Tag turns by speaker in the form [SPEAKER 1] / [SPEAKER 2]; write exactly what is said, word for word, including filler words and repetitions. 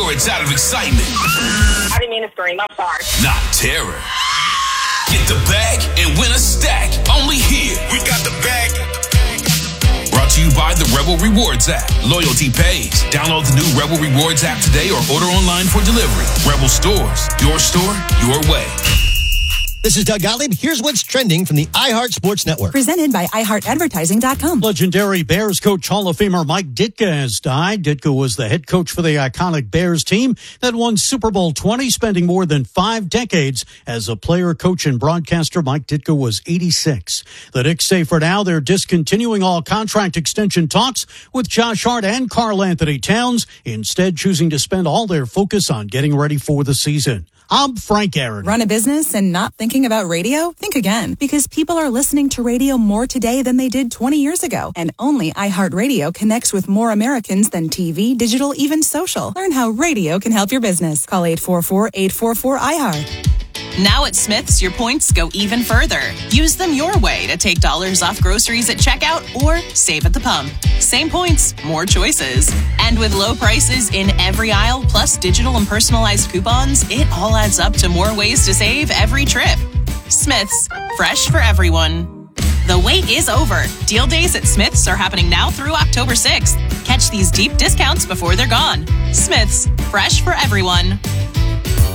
[SPEAKER 1] it's out of excitement.
[SPEAKER 2] I didn't mean to scream. I'm sorry.
[SPEAKER 1] Not terror. Get the bag and win a stack. Only here. We got the bag. Brought to you by the Rebel Rewards app. Loyalty pays. Download the new Rebel Rewards app today or order online for delivery. Rebel Stores. Your store, your way.
[SPEAKER 3] This is Doug Gottlieb. Here's what's trending from the iHeart Sports Network.
[SPEAKER 4] Presented by i heart advertising dot com.
[SPEAKER 5] Legendary Bears coach Hall of Famer Mike Ditka has died. Ditka was the head coach for the iconic Bears team that won Super Bowl twenty, spending more than five decades as a player, coach, and broadcaster. Mike Ditka was eighty-six. The Knicks say for now they're discontinuing all contract extension talks with Josh Hart and Karl Anthony Towns, instead choosing to spend all their focus on getting ready for the season. I'm Frank Aaron.
[SPEAKER 4] Run a business and not thinking about radio? Think again, because people are listening to radio more today than they did twenty years ago. And only iHeartRadio connects with more Americans than T V, digital, even social. Learn how radio can help your business. Call eight four four, eight four four, I heart.
[SPEAKER 6] Now at Smith's, your points go even further. Use them your way to take dollars off groceries at checkout or save at the pump. Same points, more choices. And with low prices in every aisle, plus digital and personalized coupons, it all adds up to more ways to save every trip. Smith's, fresh for everyone. The wait is over. Deal days at Smith's are happening now through October sixth. Catch these deep discounts before they're gone. Smith's, fresh for everyone.